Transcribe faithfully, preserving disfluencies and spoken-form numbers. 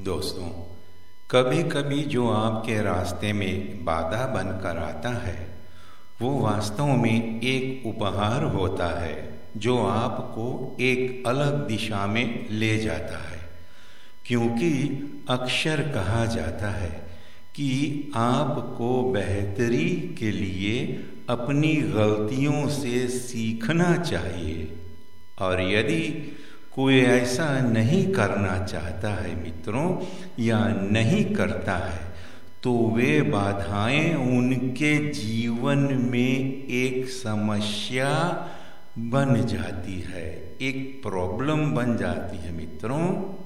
दोस्तों, कभी कभी जो आपके रास्ते में बाधा बनकर आता है वो वास्तव में एक उपहार होता है जो आपको एक अलग दिशा में ले जाता है। क्योंकि अक्सर कहा जाता है कि आपको बेहतरी के लिए अपनी गलतियों से सीखना चाहिए, और यदि कोई ऐसा नहीं करना चाहता है मित्रों, या नहीं करता है, तो वे बाधाएं उनके जीवन में एक समस्या बन जाती है, एक प्रॉब्लम बन जाती है मित्रों।